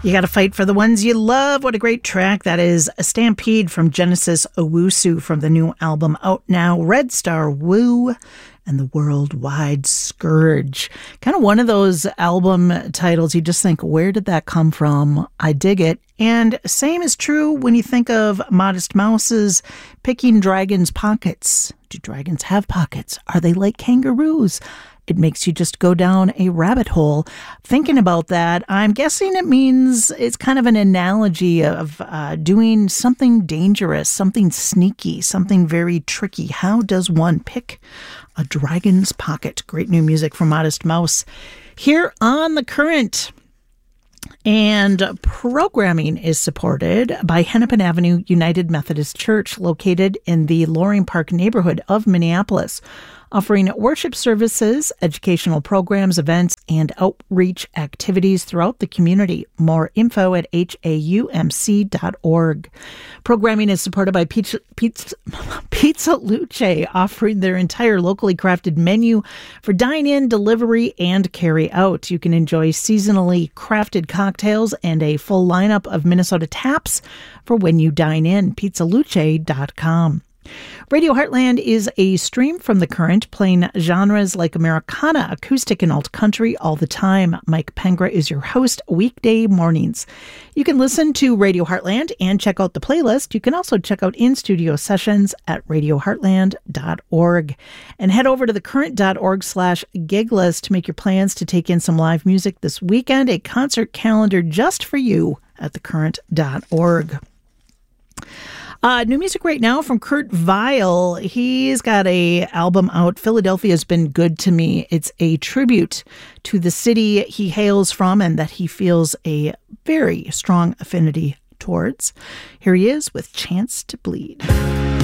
You got to fight for the ones you love. What a great track. That is a Stampede from Genesis Owusu from the new album out now, Red Star Woo and the Worldwide Scourge. Kind of one of those album titles you just think, where did that come from? I dig it. And same is true when you think of Modest Mouse's Picking Dragons' Pockets. Do dragons have pockets? Are they like kangaroos? It makes you just go down a rabbit hole. Thinking about that, I'm guessing it means it's kind of an analogy of doing something dangerous, something sneaky, something very tricky. How does one pick a dragon's pocket? Great new music from Modest Mouse here on The Current. And programming is supported by Hennepin Avenue United Methodist Church, located in the Loring Park neighborhood of Minneapolis, offering worship services, educational programs, events, and outreach activities throughout the community. More info at haumc.org. Programming is supported by Pizza Luce, offering their entire locally crafted menu for dine-in, delivery, and carry-out. You can enjoy seasonally crafted cocktails and a full lineup of Minnesota taps for when you dine in. pizzaluce.com. Radio Heartland is a stream from The Current, playing genres like Americana, acoustic, and alt country all the time. Mike Pengra is your host weekday mornings. You can listen to Radio Heartland and check out the playlist. You can also check out in-studio sessions at radioheartland.org. And head over to thecurrent.org/giglist to make your plans to take in some live music this weekend. A concert calendar just for you at thecurrent.org. New music right now from Kurt Vile. He's got a album out, Philadelphia's Been Good to Me. It's a tribute to the city he hails from and that he feels a very strong affinity towards. Here he is with Chance to Bleed.